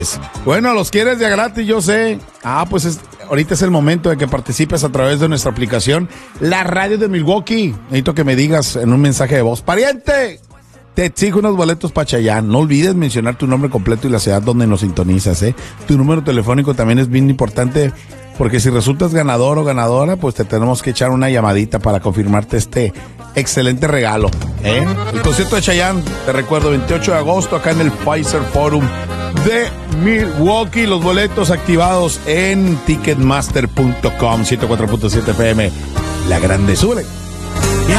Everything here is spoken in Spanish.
Bueno, los quieres de gratis, yo sé. Pues ahorita es el momento de que participes a través de nuestra aplicación, la radio de Milwaukee. Necesito que me digas en un mensaje de voz: pariente, te exijo unos boletos para Chayanne. No olvides mencionar tu nombre completo y la ciudad donde nos sintonizas, Tu número telefónico también es bien importante, porque si resultas ganador o ganadora, pues te tenemos que echar una llamadita para confirmarte este excelente regalo, El concierto de Chayanne, te recuerdo, 28 de agosto acá en el Pfizer Forum de Milwaukee. Los boletos activados en ticketmaster.com. 104.7 FM, La Grande. Súbele.